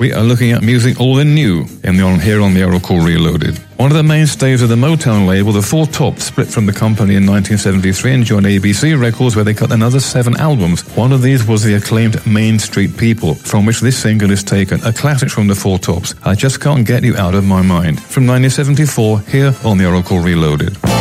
we are looking at music old and new here on the Oracle Reloaded. One of the mainstays of the Motown label, the Four Tops, split from the company in 1973 and joined ABC Records, where they cut another 7 albums. One of these was the acclaimed Main Street People, from which this single is taken, a classic from the Four Tops, I Just Can't Get You Out of My Mind, from 1974, here on the Oracle Reloaded.